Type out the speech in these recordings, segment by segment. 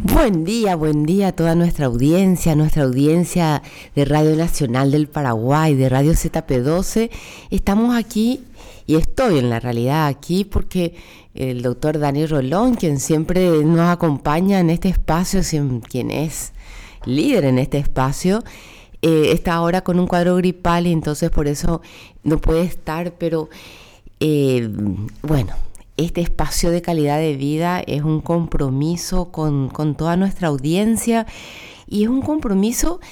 Buen día a toda nuestra audiencia de Radio Nacional del Paraguay, de Radio ZP12. Estamos aquí y estoy en la realidad aquí porque el doctor Dani Rolón, quien siempre nos acompaña en este espacio, quien es líder en este espacio, está ahora con un cuadro gripal y entonces por eso no puede estar, pero bueno. Este espacio de calidad de vida es un compromiso con toda nuestra audiencia y es un compromiso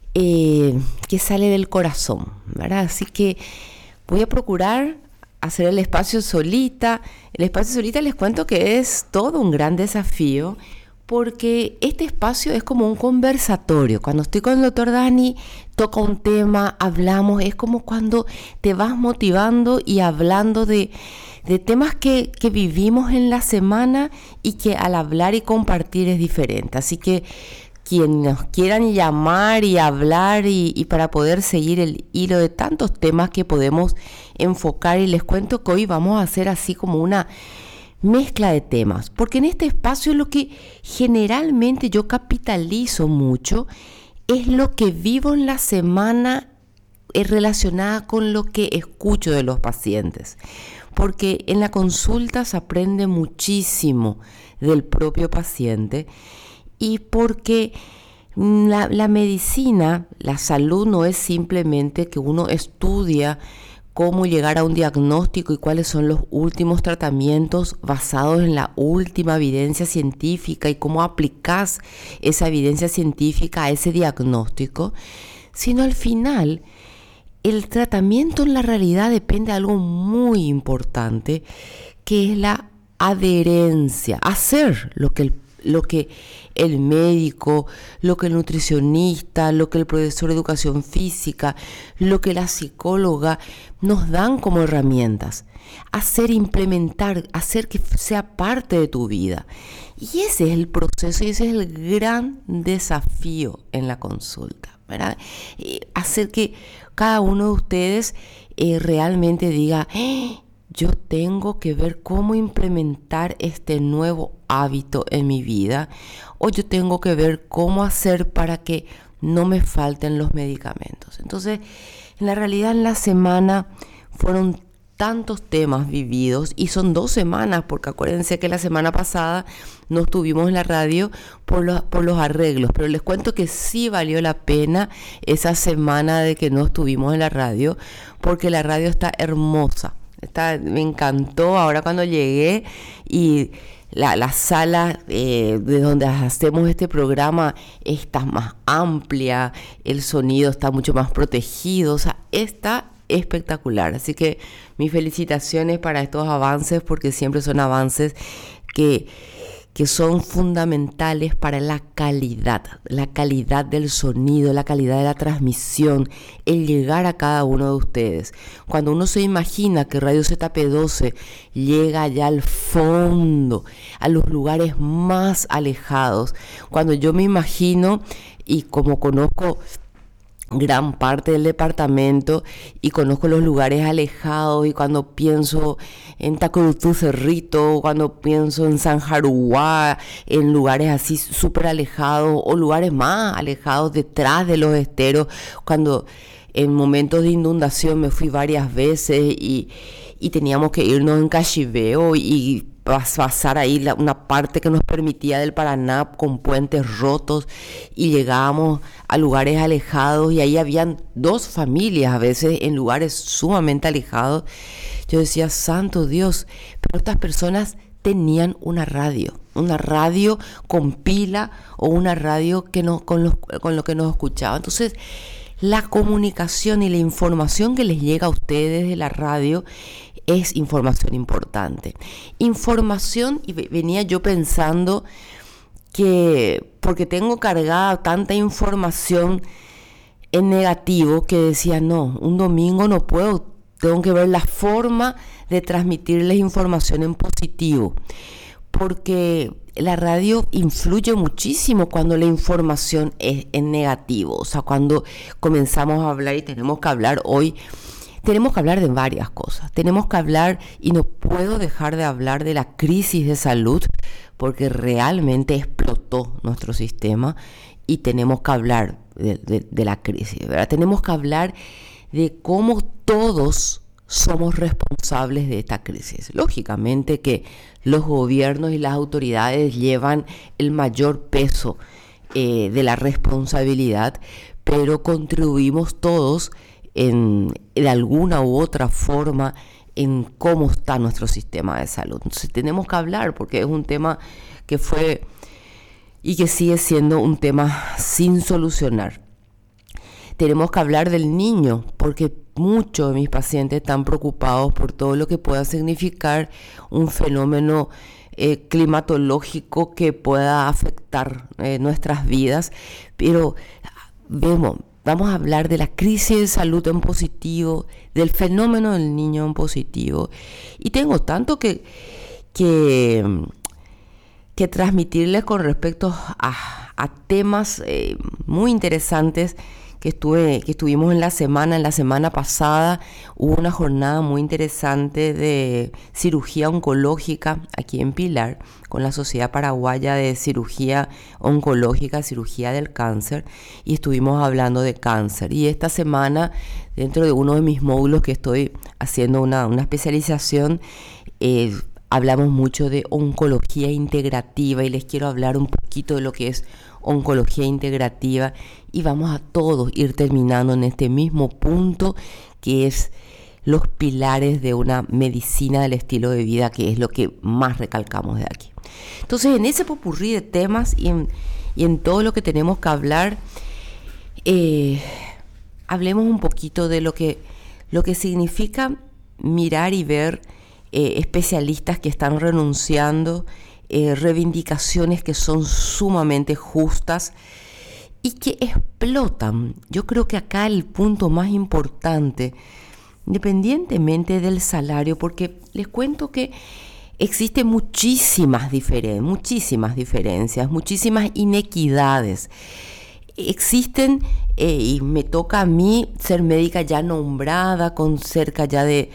que sale del corazón, ¿verdad? Así que voy a procurar hacer el espacio solita. El espacio solita les cuento que es todo un gran desafío porque este espacio es como un conversatorio. Cuando estoy con el doctor Dani, toca un tema, hablamos, es como cuando te vas motivando y hablando de temas que vivimos en la semana y que al hablar y compartir es diferente. Así que quienes nos quieran llamar y hablar y para poder seguir el hilo de tantos temas que podemos enfocar, y les cuento que hoy vamos a hacer así como una mezcla de temas, porque en este espacio lo que generalmente yo capitalizo mucho es lo que vivo en la semana relacionada con lo que escucho de los pacientes. Porque en la consulta se aprende muchísimo del propio paciente y porque la medicina, la salud no es simplemente que uno estudia cómo llegar a un diagnóstico y cuáles son los últimos tratamientos basados en la última evidencia científica y cómo aplicas esa evidencia científica a ese diagnóstico, sino al final el tratamiento en la realidad depende de algo muy importante, que es la adherencia, hacer lo que el médico, lo que el nutricionista, lo que el profesor de educación física, lo que la psicóloga nos dan como herramientas. Hacer, implementar, hacer que sea parte de tu vida. Y ese es el proceso y ese es el gran desafío en la consulta, ¿verdad? Hacer que cada uno de ustedes realmente diga, yo tengo que ver cómo implementar este nuevo hábito en mi vida, o yo tengo que ver cómo hacer para que no me falten los medicamentos. Entonces, en la realidad, en la semana fueron tantos temas vividos y son 2 semanas, porque acuérdense que la semana pasada no estuvimos en la radio por los arreglos, pero les cuento que sí valió la pena esa semana de que no estuvimos en la radio, porque la radio está hermosa. Me encantó ahora cuando llegué y la sala de donde hacemos este programa está más amplia, el sonido está mucho más protegido, o sea, está espectacular. Así que mis felicitaciones para estos avances, porque siempre son avances que son fundamentales para la calidad del sonido, la calidad de la transmisión, el llegar a cada uno de ustedes. Cuando uno se imagina que Radio ZP12 llega allá al fondo, a los lugares más alejados, cuando yo me imagino, y como conozco gran parte del departamento y conozco los lugares alejados, y cuando pienso en Tacorutú, Cerrito, cuando pienso en San Jaruá, en lugares así súper alejados o lugares más alejados detrás de los esteros, cuando en momentos de inundación me fui varias veces y teníamos que irnos en Cachiveo y pasar ahí una parte que nos permitía del Paraná con puentes rotos, y llegábamos a lugares alejados y ahí habían 2 familias a veces en lugares sumamente alejados. Yo decía, santo Dios, pero estas personas tenían una radio con pila o una radio con lo que nos escuchaba. Entonces, la comunicación y la información que les llega a ustedes de la radio es información importante. Información, y venía yo pensando que, porque tengo cargada tanta información en negativo, que decía, no, un domingo no puedo, tengo que ver la forma de transmitirles información en positivo, porque la radio influye muchísimo cuando la información es en negativo. O sea, cuando comenzamos a hablar, y tenemos que hablar hoy, tenemos que hablar de varias cosas. Tenemos que hablar, y no puedo dejar de hablar de la crisis de salud, porque realmente explotó explotó nuestro sistema y tenemos que hablar de la crisis, ¿verdad? Tenemos que hablar de cómo todos somos responsables de esta crisis. Lógicamente que los gobiernos y las autoridades llevan el mayor peso de la responsabilidad, pero contribuimos todos de alguna u otra forma en cómo está nuestro sistema de salud. Entonces tenemos que hablar, porque es un tema que fue y que sigue siendo un tema sin solucionar. Tenemos que hablar del niño, porque muchos de mis pacientes están preocupados por todo lo que pueda significar un fenómeno climatológico que pueda afectar nuestras vidas, pero vamos a hablar de la crisis de salud en positivo, del fenómeno del niño en positivo, y tengo tanto que transmitirles con respecto a temas muy interesantes que estuvimos en la semana pasada. Hubo una jornada muy interesante de cirugía oncológica aquí en Pilar, con la Sociedad Paraguaya de Cirugía Oncológica, Cirugía del Cáncer, y estuvimos hablando de cáncer. Y esta semana, dentro de uno de mis módulos que estoy haciendo una especialización, hablamos mucho de oncología integrativa, y les quiero hablar un poquito de lo que es oncología integrativa, y vamos a todos ir terminando en este mismo punto, que es los pilares de una medicina del estilo de vida, que es lo que más recalcamos de aquí. Entonces, en ese popurrí de temas y en todo lo que tenemos que hablar, hablemos un poquito de lo que significa mirar y ver especialistas que están renunciando, reivindicaciones que son sumamente justas y que explotan. Yo creo que acá el punto más importante, independientemente del salario, porque les cuento que existen muchísimas diferencias, muchísimas inequidades. Existen, y me toca a mí ser médica ya nombrada, con cerca ya de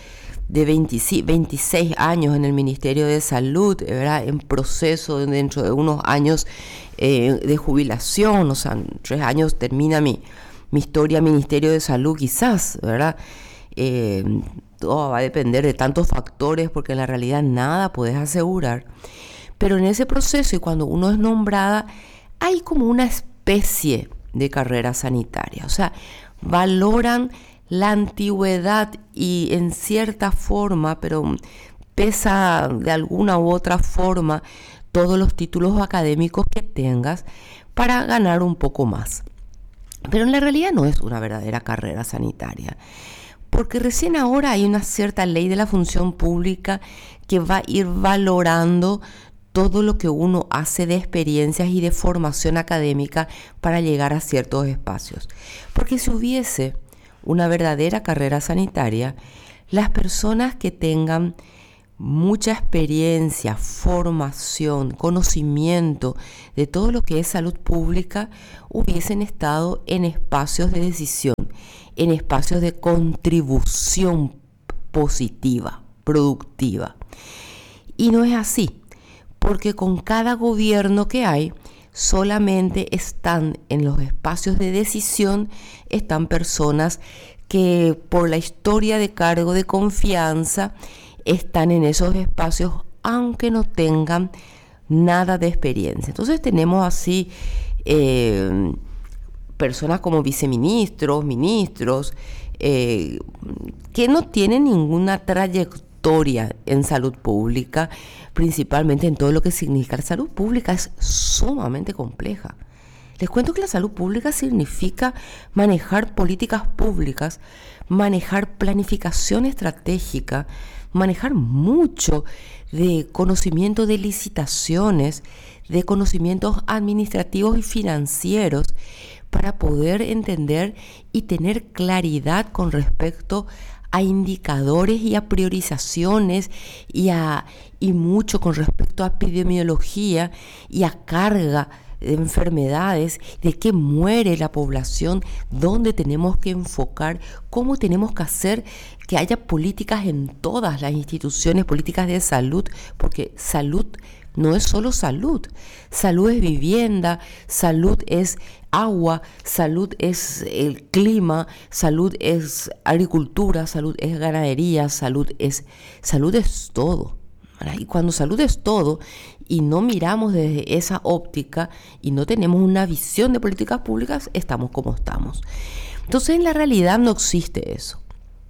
26 años en el Ministerio de Salud, ¿verdad? En proceso dentro de unos años de jubilación, o sea, en 3 años termina mi historia Ministerio de Salud quizás, ¿verdad? Todo va a depender de tantos factores, porque en la realidad nada puedes asegurar, pero en ese proceso, y cuando uno es nombrada, hay como una especie de carrera sanitaria, o sea, valoran la antigüedad y en cierta forma, pero pesa de alguna u otra forma todos los títulos académicos que tengas para ganar un poco más. Pero en la realidad no es una verdadera carrera sanitaria, porque recién ahora hay una cierta ley de la función pública que va a ir valorando todo lo que uno hace de experiencias y de formación académica para llegar a ciertos espacios. Porque si hubiese una verdadera carrera sanitaria, las personas que tengan mucha experiencia, formación, conocimiento de todo lo que es salud pública, hubiesen estado en espacios de decisión, en espacios de contribución positiva, productiva. Y no es así, porque con cada gobierno que hay, solamente están en los espacios de decisión, están personas que por la historia de cargo de confianza están en esos espacios, aunque no tengan nada de experiencia. Entonces tenemos así personas como viceministros, ministros, que no tienen ninguna trayectoria en salud pública, principalmente en todo lo que significa la salud pública. Es sumamente compleja. Les cuento que la salud pública significa manejar políticas públicas, manejar planificación estratégica, manejar mucho de conocimiento de licitaciones, de conocimientos administrativos y financieros, para poder entender y tener claridad con respecto a indicadores y a priorizaciones y mucho con respecto a epidemiología y a carga de enfermedades, de qué muere la población, dónde tenemos que enfocar, cómo tenemos que hacer que haya políticas en todas las instituciones, políticas de salud, porque salud no es solo salud. Salud es vivienda, salud es agua, salud es el clima, salud es agricultura, salud es ganadería, salud es todo. ¿Verdad? Y cuando salud es todo y no miramos desde esa óptica y no tenemos una visión de políticas públicas, estamos como estamos. Entonces en la realidad no existe eso.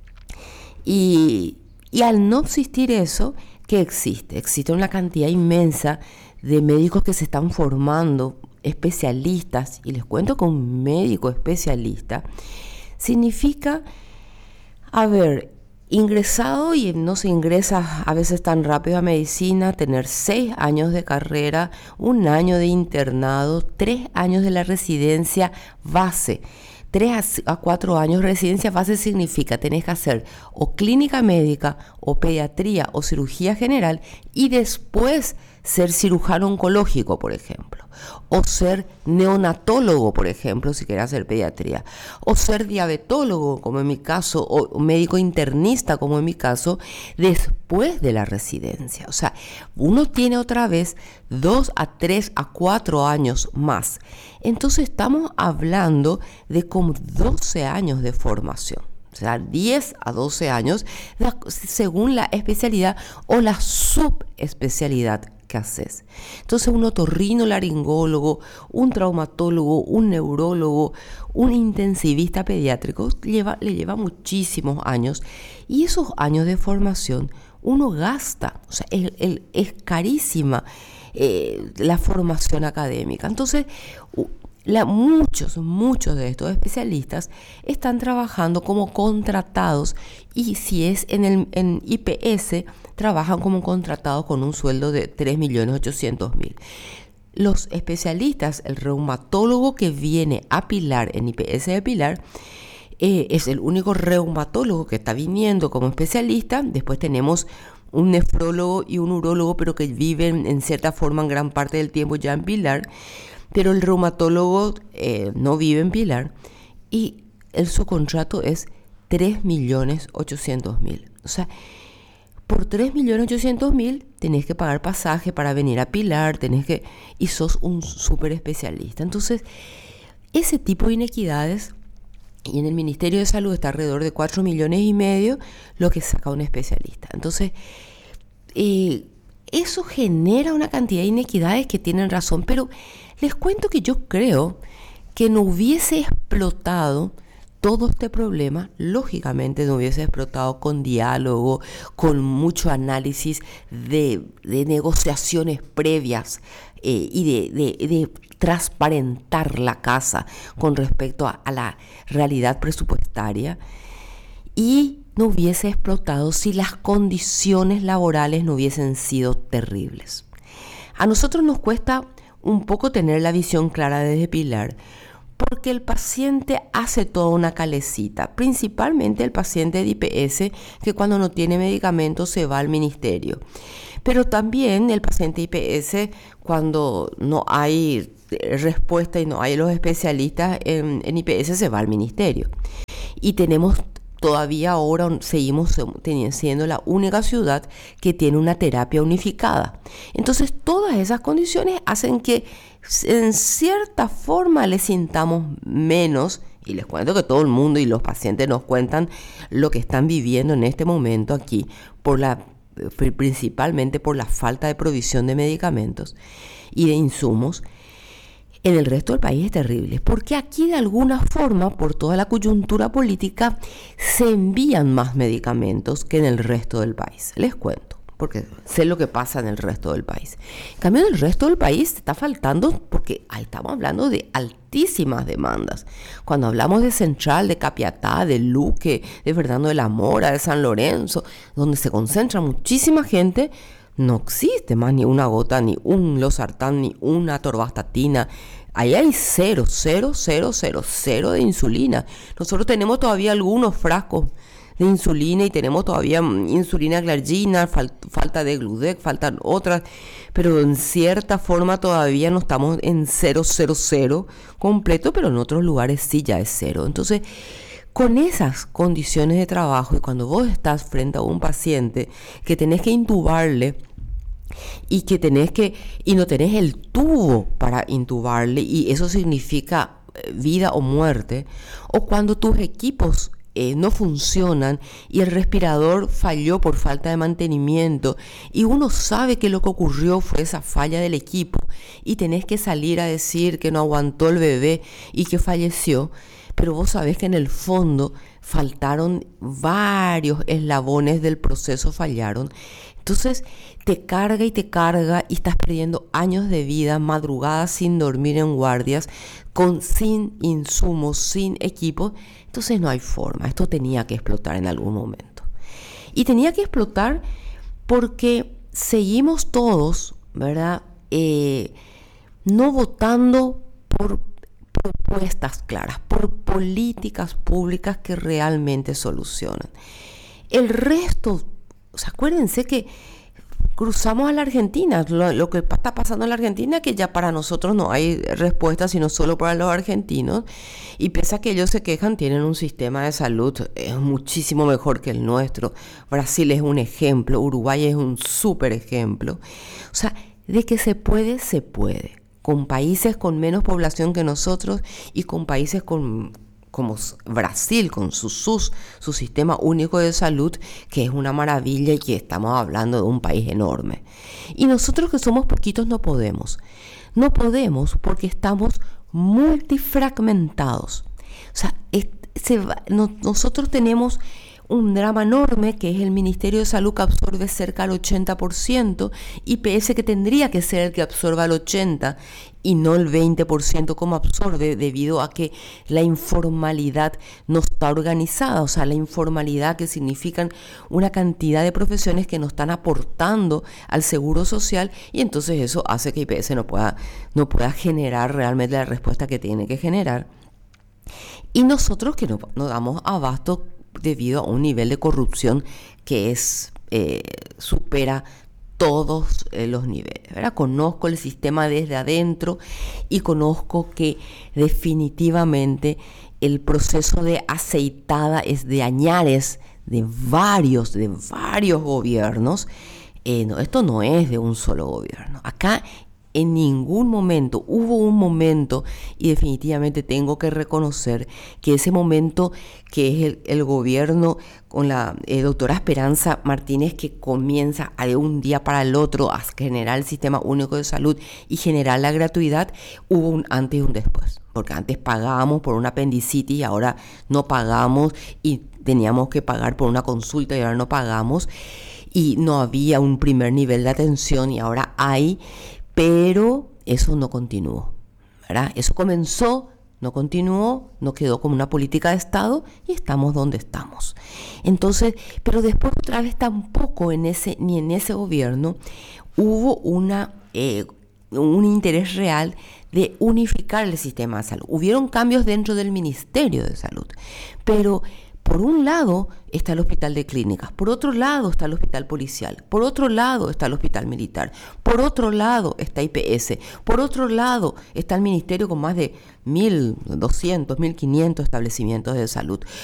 Y al no existir eso, ¿qué existe? Existe una cantidad inmensa de médicos que se están formando, especialistas, y les cuento que un médico especialista significa haber ingresado, y no se ingresa a veces tan rápido a medicina, tener 6 años de carrera, 1 año de internado, 3 años de la residencia base. 3 a 4 años de residencia base significa tenés que hacer o clínica médica o pediatría o cirugía general y después ser cirujano oncológico, por ejemplo, o ser neonatólogo, por ejemplo, si querés hacer pediatría, o ser diabetólogo, como en mi caso, o médico internista, como en mi caso, después de la residencia. O sea, uno tiene otra vez 2 a 3 a 4 años más. Entonces estamos hablando de como 12 años de formación. O sea, 10 a 12 años según la especialidad o la subespecialidad que haces. Entonces un otorrinolaringólogo, un traumatólogo, un neurólogo, un intensivista pediátrico le lleva muchísimos años, y esos años de formación uno gasta. O sea, es carísima la formación académica. Entonces muchos de estos especialistas están trabajando como contratados, y si es en IPS, trabajan como contratados con un sueldo de 3.800.000. Los especialistas, el reumatólogo que viene a Pilar, en IPS de Pilar, es el único reumatólogo que está viniendo como especialista. Después tenemos un nefrólogo y un urólogo, pero que viven en cierta forma en gran parte del tiempo ya en Pilar. Pero el reumatólogo no vive en Pilar, y su contrato es 3.800.000. O sea, por 3.800.000 tenés que pagar pasaje para venir a Pilar, y sos un súper especialista. Entonces, ese tipo de inequidades, y en el Ministerio de Salud está alrededor de 4,5 millones lo que saca un especialista. Entonces, eso genera una cantidad de inequidades que tienen razón, pero les cuento que yo creo que no hubiese explotado todo este problema, lógicamente no hubiese explotado con diálogo, con mucho análisis de negociaciones previas y de transparentar la casa con respecto a la realidad presupuestaria, y no hubiese explotado si las condiciones laborales no hubiesen sido terribles. A nosotros nos cuesta un poco tener la visión clara desde Pilar, porque el paciente hace toda una calecita, principalmente el paciente de IPS, que cuando no tiene medicamentos se va al ministerio. Pero también el paciente IPS, cuando no hay respuesta y no hay los especialistas en IPS, se va al ministerio. Y tenemos todavía ahora, seguimos siendo la única ciudad que tiene una terapia unificada. Entonces todas esas condiciones hacen que en cierta forma le sintamos menos, y les cuento que todo el mundo y los pacientes nos cuentan lo que están viviendo en este momento aquí, principalmente por la falta de provisión de medicamentos y de insumos. En el resto del país es terrible, porque aquí de alguna forma, por toda la coyuntura política, se envían más medicamentos que en el resto del país. Les cuento, porque sé lo que pasa en el resto del país. En cambio, en el resto del país está faltando, porque ahí estamos hablando de altísimas demandas. Cuando hablamos de Central, de Capiatá, de Luque, de Fernando de la Mora, de San Lorenzo, donde se concentra muchísima gente, no existe más ni una gota, ni un losartán, ni una atorvastatina. Ahí hay cero de insulina. Nosotros tenemos todavía algunos frascos de insulina y tenemos todavía insulina glargina, falta de Gludec, faltan otras, pero en cierta forma todavía no estamos en 000 completo, pero en otros lugares sí ya es 0. Entonces, con esas condiciones de trabajo, y cuando vos estás frente a un paciente que tenés que intubarle y no tenés el tubo para intubarle, y eso significa vida o muerte, o cuando tus equipos no funcionan y el respirador falló por falta de mantenimiento y uno sabe que lo que ocurrió fue esa falla del equipo y tenés que salir a decir que no aguantó el bebé y que falleció, pero vos sabés que en el fondo faltaron varios eslabones del proceso, fallaron. Entonces te carga y estás perdiendo años de vida, madrugadas sin dormir en guardias, sin insumos, sin equipo. Entonces no hay forma, esto tenía que explotar en algún momento. Y tenía que explotar porque seguimos todos, ¿verdad? No votando por propuestas claras, por políticas públicas que realmente solucionan. El resto, acuérdense que cruzamos a la Argentina, lo que está pasando en la Argentina, que ya para nosotros no hay respuesta, sino solo para los argentinos, y pese a que ellos se quejan, tienen un sistema de salud muchísimo mejor que el nuestro. Brasil es un ejemplo, Uruguay es un súper ejemplo. O sea, de que se puede, con países con menos población que nosotros y con países como Brasil, con su sistema único de salud, que es una maravilla y que estamos hablando de un país enorme. Y nosotros que somos poquitos no podemos. No podemos porque estamos multifragmentados. O sea, nosotros tenemos un drama enorme que es el Ministerio de Salud, que absorbe cerca del 80%, IPS, que tendría que ser el que absorba el 80% y no el 20% como absorbe, debido a que la informalidad no está organizada. O sea, la informalidad, que significan una cantidad de profesiones que no están aportando al seguro social, y entonces eso hace que IPS no pueda generar realmente la respuesta que tiene que generar. Y nosotros que no damos abasto debido a un nivel de corrupción que supera todos los niveles, ¿verdad? Conozco el sistema desde adentro y conozco que definitivamente el proceso de aceitada es de añares de varios gobiernos. Esto no es de un solo gobierno. Acá en ningún momento, hubo un momento, y definitivamente tengo que reconocer que ese momento, que es el gobierno con la doctora Esperanza Martínez, que comienza de un día para el otro a generar el sistema único de salud y generar la gratuidad, hubo un antes y un después. Porque antes pagábamos por una apendicitis y ahora no pagamos, y teníamos que pagar por una consulta y ahora no pagamos, y no había un primer nivel de atención y ahora hay. Pero eso no continuó, ¿verdad? Eso comenzó, no continuó, no quedó como una política de Estado y estamos donde estamos. Entonces, pero después otra vez tampoco ni en ese gobierno hubo un interés real de unificar el sistema de salud. Hubieron cambios dentro del Ministerio de Salud, pero por un lado está el hospital de clínicas, por otro lado está el hospital policial, por otro lado está el hospital militar, por otro lado está IPS, por otro lado está el ministerio con más de 1.200, 1.500 establecimientos de salud,